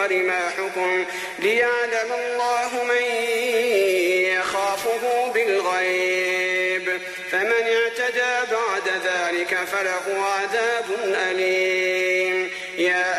بالمنكر ما حكم ليعلم الله من يخافه بالغيب فمن اعتدى بعد ذلك فله عذاب أليم. يا